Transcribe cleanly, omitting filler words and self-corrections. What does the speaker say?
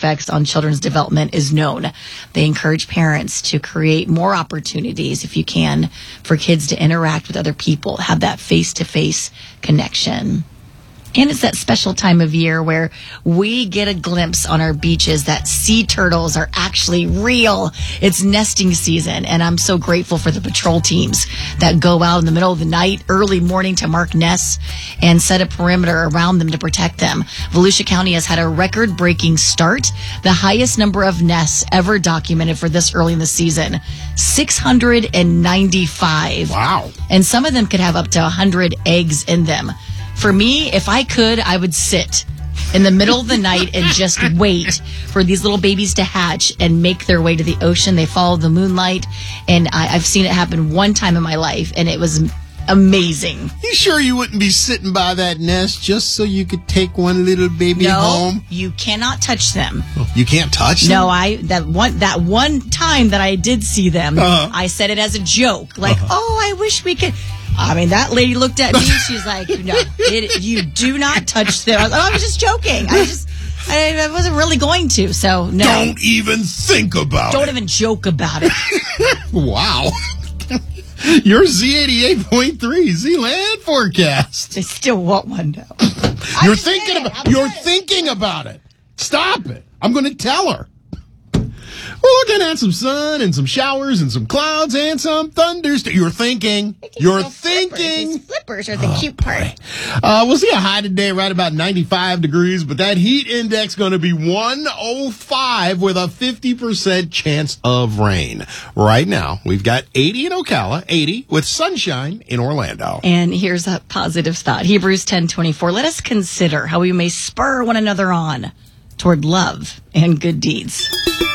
effects on children's development is known. They encourage parents to create more opportunities, if you can, for kids to interact with other people, have that face-to-face connection. And it's that special time of year where we get a glimpse on our beaches that sea turtles are actually real. It's nesting season, and I'm so grateful for the patrol teams that go out in the middle of the night, early morning to mark nests and set a perimeter around them to protect them. Volusia County has had a record-breaking start, the highest number of nests ever documented for this early in the season, 695. Wow. And some of them could have up to 100 eggs in them. For me, if I could, I would sit in the middle of the night and just wait for these little babies to hatch and make their way to the ocean. They follow the moonlight, and I've seen it happen one time in my life, and it was amazing. You sure you wouldn't be sitting by that nest just so you could take one little baby home? No, you cannot touch them. You can't touch them? No, that one time that I did see them, I said it as a joke, like, oh, I wish we could. I mean, that lady looked at me. She's like, "No, you do not touch them." I was just joking. I wasn't really going to. So no. Don't even think about it. Don't even joke about it. Wow. Your Z88.3 Z-Land forecast. I still want one though. You're thinking about it. Stop it. I'm going to tell her. We're looking at some sun and some showers and some clouds and some thunders. You're thinking. Flippers are the cute part. We'll see a high today right about 95 degrees, but that heat index going to be 105 with a 50% chance of rain. Right now, we've got 80 in Ocala, 80 with sunshine in Orlando. And here's a positive thought. Hebrews 10:24. Let us consider how we may spur one another on toward love and good deeds.